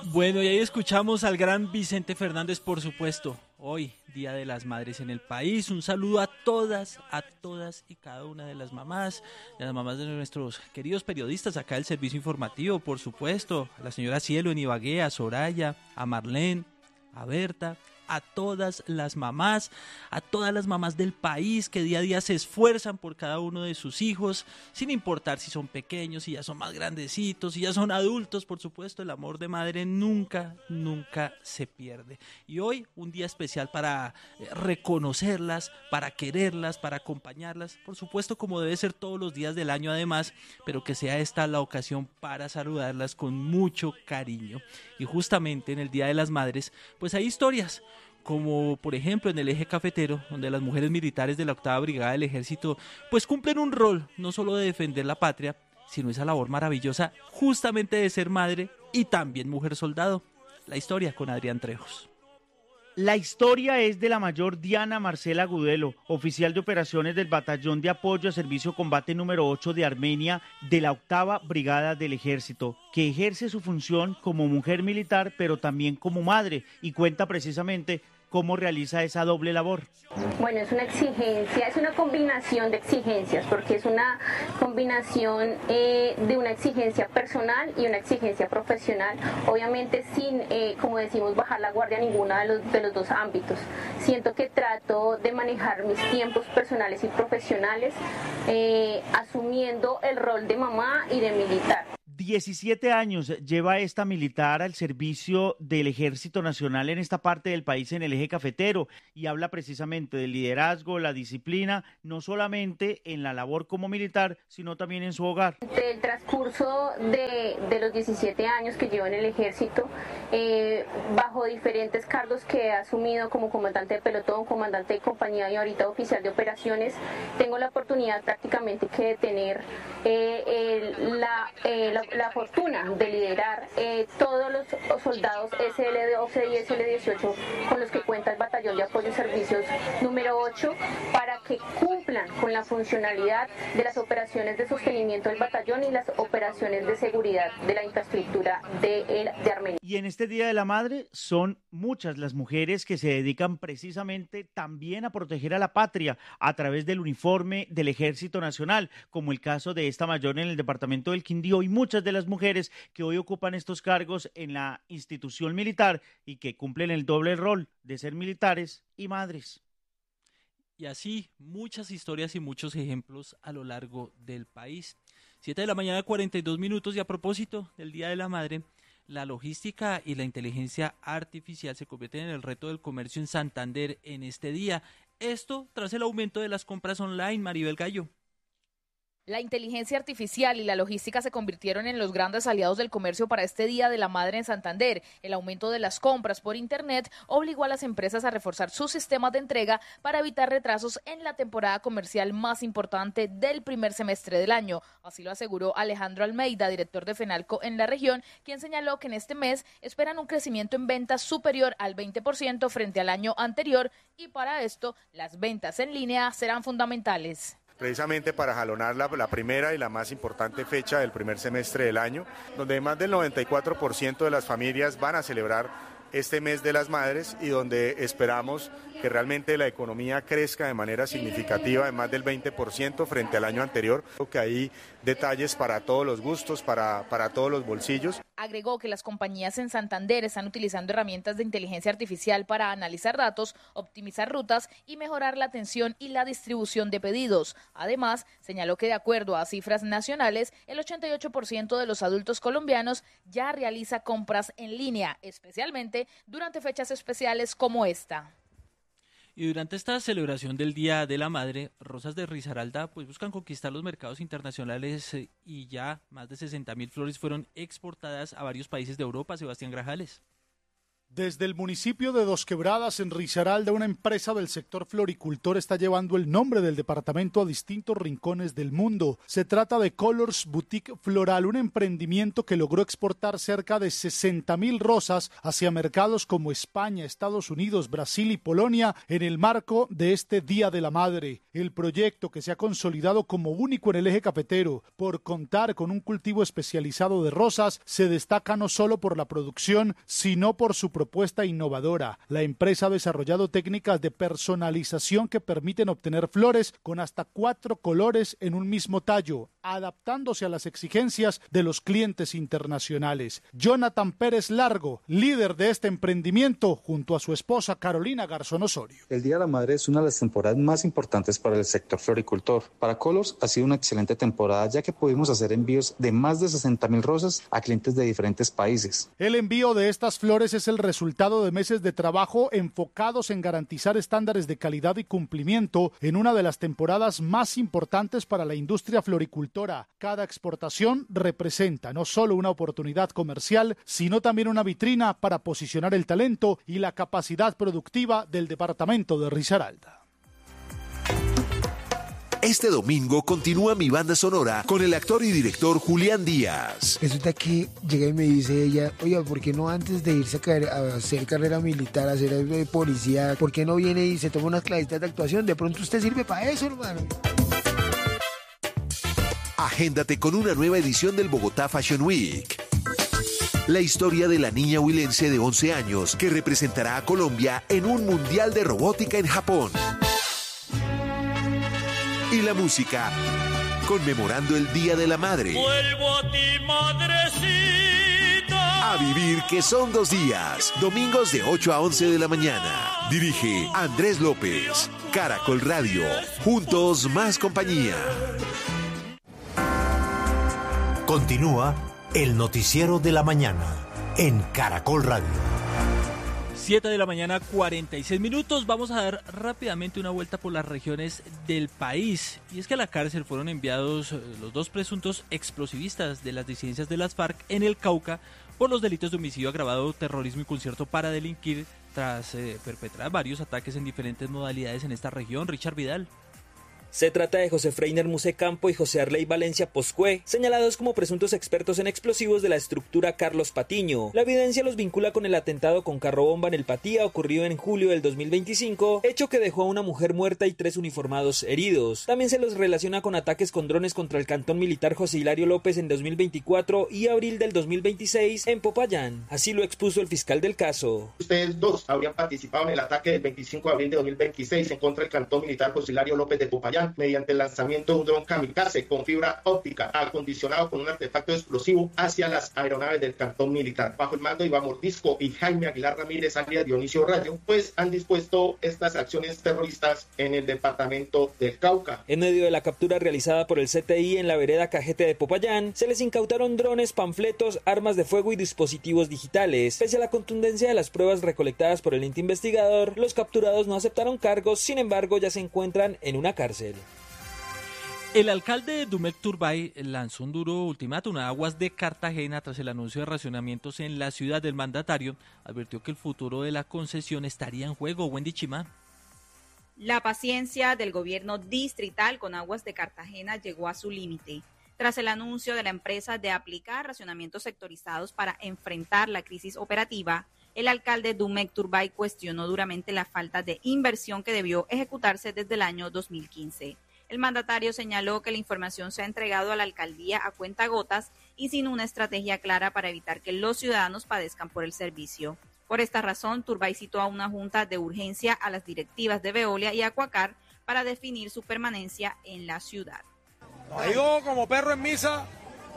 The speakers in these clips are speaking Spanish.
Bueno, y ahí escuchamos al gran Vicente Fernández, por supuesto. Hoy, Día de las Madres en el país. Un saludo a todas y cada una de las mamás de nuestros queridos periodistas acá del Servicio Informativo, por supuesto. A la señora Cielo en Ibagué, a Soraya, a Marlene, a Berta, a todas las mamás del país que día a día se esfuerzan por cada uno de sus hijos, sin importar si son pequeños, si ya son más grandecitos, si ya son adultos, por supuesto, el amor de madre nunca se pierde. Y hoy un día especial para reconocerlas, para quererlas, para acompañarlas, por supuesto como debe ser todos los días del año además, pero que sea esta la ocasión para saludarlas con mucho cariño. Y justamente en el Día de las Madres, pues hay historias, como por ejemplo en el eje cafetero, donde las mujeres militares de la 8ª Brigada del Ejército pues cumplen un rol no solo de defender la patria, sino esa labor maravillosa justamente de ser madre y también mujer soldado. La historia con Adrián Trejos. La historia es de la mayor Diana Marcela Gudelo, oficial de operaciones del Batallón de Apoyo a Servicio Combate número 8 de Armenia de la 8ª Brigada del Ejército, que ejerce su función como mujer militar pero también como madre y cuenta precisamente cómo realiza esa doble labor. Bueno, es una exigencia, es una combinación de exigencias, porque es una combinación de una exigencia personal y una exigencia profesional, obviamente sin, como decimos, bajar la guardia en ninguno de los dos ámbitos. Siento que trato de manejar mis tiempos personales y profesionales, asumiendo el rol de mamá y de militar. 17 años lleva esta militar al servicio del Ejército Nacional en esta parte del país, en el eje cafetero, y habla precisamente del liderazgo, la disciplina, no solamente en la labor como militar, sino también en su hogar. Del transcurso de los 17 años que llevo en el Ejército, bajo diferentes cargos que he asumido como comandante de pelotón, comandante de compañía y ahorita oficial de operaciones, tengo la oportunidad prácticamente que de tener la fortuna de liderar todos los soldados SL12 y SL18 con los que cuenta el Batallón de Apoyo y Servicios número 8 para que cumplan con la funcionalidad de las operaciones de sostenimiento del batallón y las operaciones de seguridad de la infraestructura de Armenia. Y en este Día de la Madre son muchas las mujeres que se dedican precisamente también a proteger a la patria a través del uniforme del Ejército Nacional, como el caso de esta mayor en el departamento del Quindío y muchas de las mujeres que hoy ocupan estos cargos en la institución militar y que cumplen el doble rol de ser militares y madres. Y así muchas historias y muchos ejemplos a lo largo del país. 7:42 a.m. y a propósito del Día de la Madre, la logística y la inteligencia artificial se convierten en el reto del comercio en Santander en este día. Esto tras el aumento de las compras online, Maribel Gallo. La inteligencia artificial y la logística se convirtieron en los grandes aliados del comercio para este Día de la Madre en Santander. El aumento de las compras por Internet obligó a las empresas a reforzar sus sistemas de entrega para evitar retrasos en la temporada comercial más importante del primer semestre del año. Así lo aseguró Alejandro Almeida, director de Fenalco en la región, quien señaló que en este mes esperan un crecimiento en ventas superior al 20% frente al año anterior y para esto las ventas en línea serán fundamentales. Precisamente para jalonar la primera y la más importante fecha del primer semestre del año, donde más del 94% de las familias van a celebrar este mes de las madres y donde esperamos que realmente la economía crezca de manera significativa de más del 20% frente al año anterior. Creo que hay detalles para todos los gustos, para todos los bolsillos. Agregó que las compañías en Santander están utilizando herramientas de inteligencia artificial para analizar datos, optimizar rutas y mejorar la atención y la distribución de pedidos. Además, señaló que de acuerdo a cifras nacionales, el 88% de los adultos colombianos ya realiza compras en línea, especialmente durante fechas especiales como esta. Y durante esta celebración del Día de la Madre, Rosas de Risaralda pues buscan conquistar los mercados internacionales y ya más de 60.000 flores fueron exportadas a varios países de Europa. Sebastián Grajales. Desde el municipio de Dos Quebradas, en Risaralda, una empresa del sector floricultor está llevando el nombre del departamento a distintos rincones del mundo. Se trata de Colors Boutique Floral, un emprendimiento que logró exportar cerca de 60.000 rosas hacia mercados como España, Estados Unidos, Brasil y Polonia en el marco de este Día de la Madre. El proyecto, que se ha consolidado como único en el eje cafetero por contar con un cultivo especializado de rosas, se destaca no solo por la producción, sino por su propuesta innovadora. La empresa ha desarrollado técnicas de personalización que permiten obtener flores con hasta 4 colores en un mismo tallo, adaptándose a las exigencias de los clientes internacionales. Jonathan Pérez Largo, líder de este emprendimiento, junto a su esposa Carolina Garzón Osorio. El Día de la Madre es una de las temporadas más importantes para el sector floricultor. Para Colors ha sido una excelente temporada, ya que pudimos hacer envíos de más de 60.000 rosas a clientes de diferentes países. El envío de estas flores es el resultado de meses de trabajo enfocados en garantizar estándares de calidad y cumplimiento en una de las temporadas más importantes para la industria floricultora. Cada exportación representa no solo una oportunidad comercial, sino también una vitrina para posicionar el talento y la capacidad productiva del departamento de Risaralda. Este domingo continúa Mi Banda Sonora con el actor y director Julián Díaz. Resulta que llega y me dice ella, oiga, ¿por qué no antes de irse a hacer carrera militar, a hacer policía, por qué no viene y se toma unas clasitas de actuación? De pronto usted sirve para eso, hermano. Agéndate con una nueva edición del Bogotá Fashion Week. La historia de la niña huilense de 11 años que representará a Colombia en un mundial de robótica en Japón. Y la música, conmemorando el Día de la Madre. Vuelvo a ti, madrecita. A vivir, que son 2 días. Domingos de 8 a 11 de la mañana. Dirige Andrés López. Caracol Radio. Juntos más compañía. Continúa el noticiero de la mañana en Caracol Radio. 7 de la mañana, 46 minutos. Vamos a dar rápidamente una vuelta por las regiones del país. Y es que a la cárcel fueron enviados los 2 presuntos explosivistas de las disidencias de las FARC en el Cauca por los delitos de homicidio agravado, terrorismo y concierto para delinquir tras perpetrar varios ataques en diferentes modalidades en esta región. Richard Vidal. Se trata de José Freiner Muse Campo y José Arley Valencia Poscue, señalados como presuntos expertos en explosivos de la estructura Carlos Patiño. La evidencia los vincula con el atentado con carro bomba en el Patía ocurrido en julio del 2025, hecho que dejó a una mujer muerta y 3 uniformados heridos. También se los relaciona con ataques con drones contra el cantón militar José Hilario López en 2024 y abril del 2026 en Popayán. Así lo expuso el fiscal del caso. Ustedes 2 habrían participado en el ataque del 25 de abril de 2026 en contra del cantón militar José Hilario López de Popayán, mediante el lanzamiento de un dron kamikaze con fibra óptica acondicionado con un artefacto explosivo hacia las aeronaves del cantón militar. Bajo el mando de Iván Mordisco y Jaime Aguilar Ramírez, alias Dionisio Rayo, pues han dispuesto estas acciones terroristas en el departamento del Cauca. En medio de la captura realizada por el CTI en la vereda Cajete de Popayán, se les incautaron drones, panfletos, armas de fuego y dispositivos digitales. Pese a la contundencia de las pruebas recolectadas por el ente investigador, los capturados no aceptaron cargos, sin embargo ya se encuentran en una cárcel. El alcalde Dumek Turbay lanzó un duro ultimátum a Aguas de Cartagena tras el anuncio de racionamientos en la ciudad. Del mandatario advirtió que el futuro de la concesión estaría en juego. Wendy Chimá. La paciencia del gobierno distrital con Aguas de Cartagena llegó a su límite. Tras el anuncio de la empresa de aplicar racionamientos sectorizados para enfrentar la crisis operativa, el alcalde Dumek Turbay cuestionó duramente la falta de inversión que debió ejecutarse desde el año 2015. El mandatario señaló que la información se ha entregado a la alcaldía a cuentagotas y sin una estrategia clara para evitar que los ciudadanos padezcan por el servicio. Por esta razón, Turbay citó a una junta de urgencia a las directivas de Veolia y Acuacar para definir su permanencia en la ciudad. Yo como perro en misa,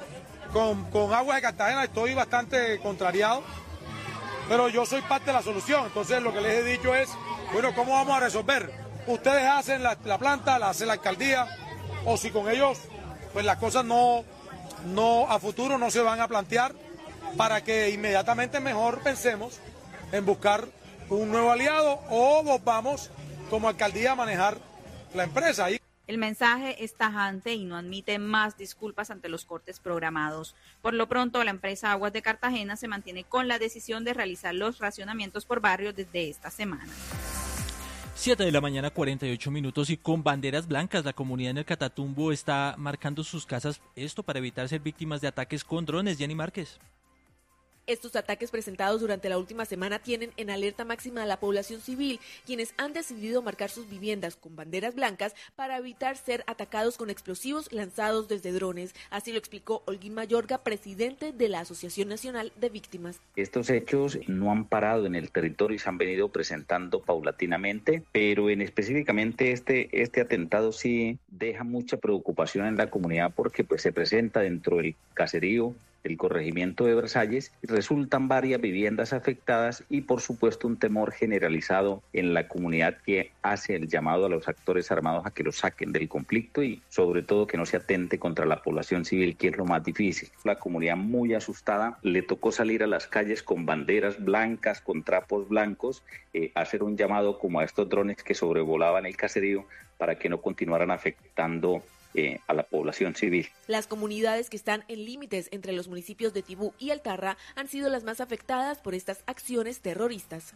con Aguas de Cartagena estoy bastante contrariado, pero yo soy parte de la solución. Entonces lo que les he dicho es, bueno, ¿cómo vamos a resolver? Ustedes hacen la planta, la hace la alcaldía, o si con ellos, pues las cosas no a futuro no se van a plantear, para que inmediatamente mejor pensemos en buscar un nuevo aliado o vamos como alcaldía a manejar la empresa. El mensaje es tajante y no admite más disculpas ante los cortes programados. Por lo pronto, la empresa Aguas de Cartagena se mantiene con la decisión de realizar los racionamientos por barrio desde esta semana. 7 de la mañana, 48 minutos, y con banderas blancas la comunidad en el Catatumbo está marcando sus casas, esto para evitar ser víctimas de ataques con drones. Jenny Márquez. Estos ataques presentados durante la última semana tienen en alerta máxima a la población civil, quienes han decidido marcar sus viviendas con banderas blancas para evitar ser atacados con explosivos lanzados desde drones. Así lo explicó Holguín Mayorga, presidente de la Asociación Nacional de Víctimas. Estos hechos no han parado en el territorio y se han venido presentando paulatinamente, pero específicamente este atentado sí deja mucha preocupación en la comunidad porque pues se presenta dentro del caserío, el corregimiento de Versalles, y resultan varias viviendas afectadas y por supuesto un temor generalizado en la comunidad que hace el llamado a los actores armados a que los saquen del conflicto y sobre todo que no se atente contra la población civil, que es lo más difícil. La comunidad muy asustada, le tocó salir a las calles con banderas blancas, con trapos blancos, hacer un llamado como a estos drones que sobrevolaban el caserío para que no continuaran afectando a la población civil. Las comunidades que están en límites entre los municipios de Tibú y Altarra han sido las más afectadas por estas acciones terroristas.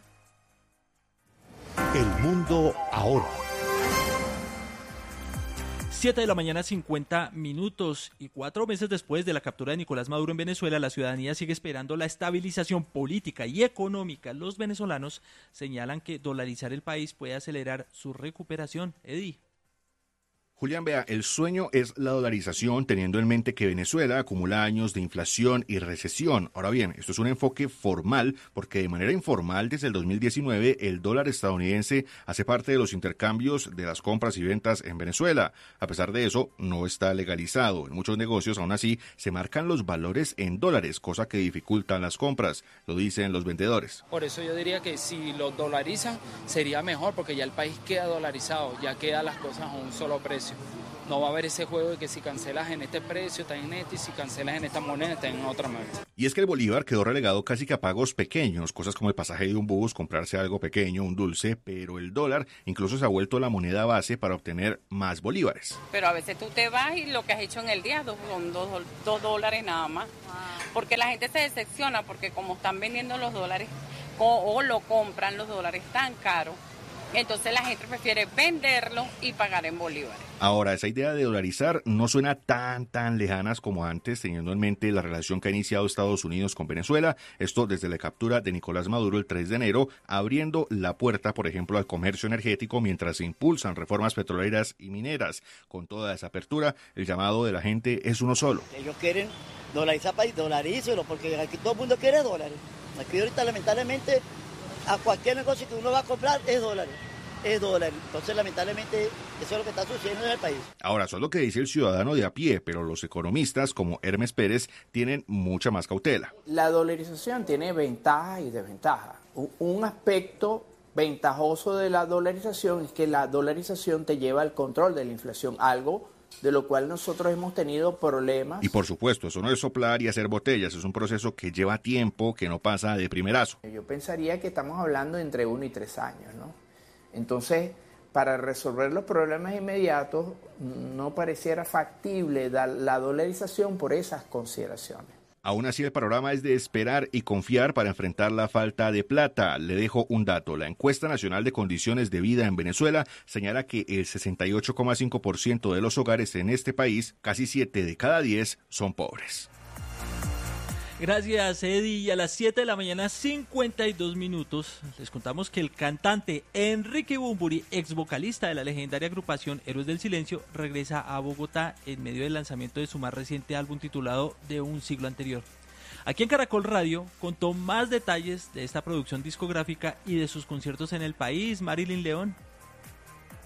El mundo ahora. 7 de la mañana, 50 minutos, y 4 meses después de la captura de Nicolás Maduro en Venezuela, la ciudadanía sigue esperando la estabilización política y económica. Los venezolanos señalan que dolarizar el país puede acelerar su recuperación. Eddie. Julián, vea, el sueño es la dolarización, teniendo en mente que Venezuela acumula años de inflación y recesión. Ahora bien, esto es un enfoque formal, porque de manera informal, desde el 2019, el dólar estadounidense hace parte de los intercambios de las compras y ventas en Venezuela. A pesar de eso, no está legalizado. En muchos negocios, aún así, se marcan los valores en dólares, cosa que dificulta las compras, lo dicen los vendedores. Por eso yo diría que si lo dolarizan, sería mejor, porque ya el país queda dolarizado, ya quedan las cosas a un solo precio. No va a haber ese juego de que si cancelas en este precio está en este y si cancelas en esta moneda está en otra moneda. Y es que el bolívar quedó relegado casi que a pagos pequeños, cosas como el pasaje de un bus, comprarse algo pequeño, un dulce, pero el dólar incluso se ha vuelto la moneda base para obtener más bolívares. Pero a veces tú te vas y lo que has hecho en el día son $2 nada más, porque la gente se decepciona porque como están vendiendo los dólares o lo compran los dólares tan caros, entonces la gente prefiere venderlo y pagar en bolívares. Ahora, esa idea de dolarizar no suena tan lejanas como antes, teniendo en mente la relación que ha iniciado Estados Unidos con Venezuela, esto desde la captura de Nicolás Maduro el 3 de enero, abriendo la puerta, por ejemplo, al comercio energético mientras se impulsan reformas petroleras y mineras. Con toda esa apertura, el llamado de la gente es uno solo. Ellos quieren dolarizar país, dolarícelo, porque aquí todo el mundo quiere dólares. Aquí ahorita lamentablemente a cualquier negocio que uno va a comprar es dólares. Entonces, lamentablemente, eso es lo que está sucediendo en el país. Ahora, eso es lo que dice el ciudadano de a pie, pero los economistas, como Hermes Pérez, tienen mucha más cautela. La dolarización tiene ventajas y desventajas. Un aspecto ventajoso de la dolarización es que la dolarización te lleva al control de la inflación, algo de lo cual nosotros hemos tenido problemas. Y por supuesto, eso no es soplar y hacer botellas, es un proceso que lleva tiempo, que no pasa de primerazo. Yo pensaría que estamos hablando entre 1 y 3 años, ¿no? Entonces, para resolver los problemas inmediatos, no pareciera factible la dolarización por esas consideraciones. Aún así, el panorama es de esperar y confiar para enfrentar la falta de plata. Le dejo un dato. La encuesta nacional de condiciones de vida en Venezuela señala que el 68,5% de los hogares en este país, casi 7 de cada 10, son pobres. Gracias, Eddie. Y a las 7 de la mañana, 52 minutos, les contamos que el cantante Enrique Bunbury, ex vocalista de la legendaria agrupación Héroes del Silencio, regresa a Bogotá en medio del lanzamiento de su más reciente álbum titulado De un siglo anterior. Aquí en Caracol Radio contó más detalles de esta producción discográfica y de sus conciertos en el país. Marilyn León.